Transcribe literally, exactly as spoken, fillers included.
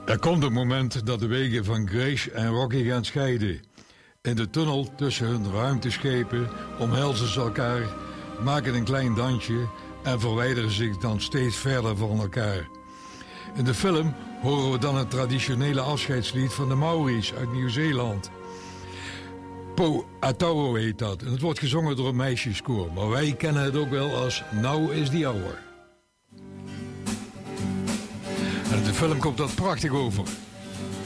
Er komt een moment dat de wegen van Grace en Rocky gaan scheiden. In de tunnel tussen hun ruimteschepen omhelzen ze elkaar, maken een klein dansje en verwijderen zich dan steeds verder van elkaar. In de film horen we dan het traditionele afscheidslied van de Maori's uit Nieuw-Zeeland. Po Atao heet dat en het wordt gezongen door een meisjeskoor, maar wij kennen het ook wel als Now is the Hour. En in de film komt dat prachtig over.